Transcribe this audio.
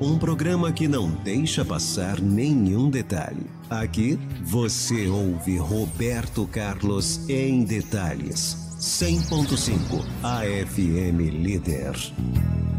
Um programa que não deixa passar nenhum detalhe. Aqui você ouve Roberto Carlos em detalhes. 100.5 AFM Líder.